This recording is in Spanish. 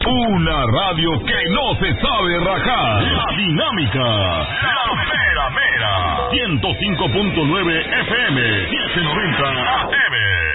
Una radio que no se sabe rajar. La Dinámica. La Mera Mera. 105.9 FM. 790 AM.